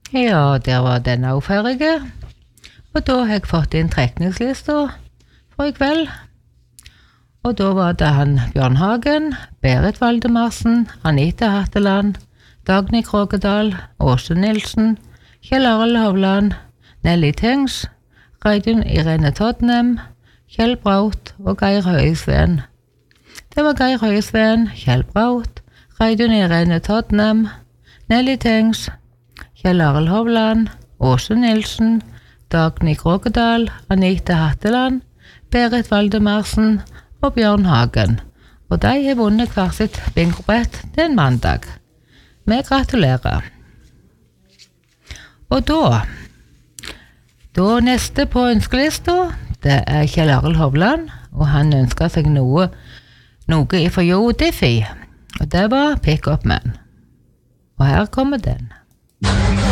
Ja, der var den også ferdig. Og da har jeg fått inn trekningslister for i kveld. Og da var det han Bjørn Hagen, Berit Valdemarsen, Anita Hatteland, Dagny Krogedal, Åse Nilsen, Kjell Arild Hovland, Nelly Tengs, Reidun Irene Todnem, Kjell Braut og Geir Høyesveen. Det var Geir Høyesveen, Kjell Braut, Reidun Irene Todnem, Nelly Tengs, Kjell Arild Hovland, Åse Nilsen, Dagny Krogedal, Anita Hatteland, Berit Valdemarsen og Bjørn Hagen. Og de har vunnet hver sitt bingobrett til en mandag. Vi gratulerer. Og da neste på ønskelista, det er Kjell Arild Hovland, og han ønsker seg noe fra Joe Diffie, og det var Pick Up Man. Og her kommer den.